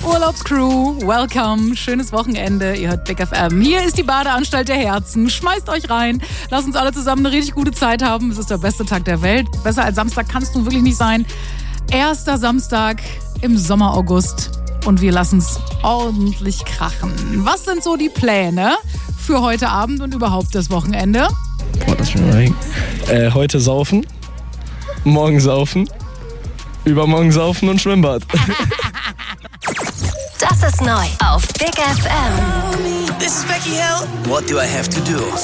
Urlaubscrew, welcome, schönes Wochenende, ihr hört Big FM. Hier ist die Badeanstalt der Herzen, schmeißt euch rein, lasst uns alle zusammen eine richtig gute Zeit haben. Es ist der beste Tag der Welt, besser als Samstag kann es nun wirklich nicht sein. Erster Samstag im Sommer-August und wir lassen es ordentlich krachen. Was sind so die Pläne für heute Abend und überhaupt das Wochenende? Heute saufen, morgen saufen, übermorgen saufen und Schwimmbad. Das ist neu auf Big FM. This is Becky Hill. What do I have to do?